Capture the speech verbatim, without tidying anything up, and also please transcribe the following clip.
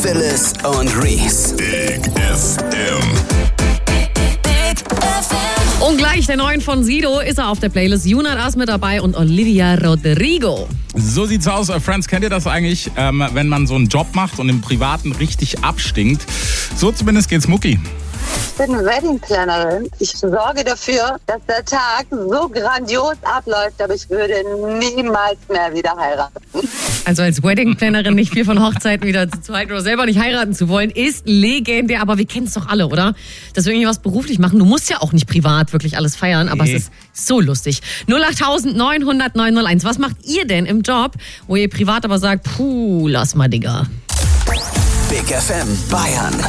Phyllis und Reese. Big F M. Und gleich der neuen von Sido ist er auf der Playlist. Junat As mit dabei und Olivia Rodrigo. So sieht's aus. Friends, kennt ihr das eigentlich, ähm, wenn man so einen Job macht und im Privaten richtig abstinkt? So zumindest geht's Mucki. Ich bin Wedding-Plannerin. Ich sorge dafür, dass der Tag so grandios abläuft, aber ich würde niemals mehr wieder heiraten. Also als Wedding-Plannerin nicht viel von Hochzeiten wieder zu halten oder selber nicht heiraten zu wollen, ist legendär. Aber wir kennen es doch alle, oder? Dass wir irgendwas beruflich machen. Du musst ja auch nicht privat wirklich alles feiern, aber nee. Es ist so lustig. null acht neun null null neun null eins. Was macht ihr denn im Job, wo ihr privat aber sagt, puh, lass mal, Digga. Big F M Bayern.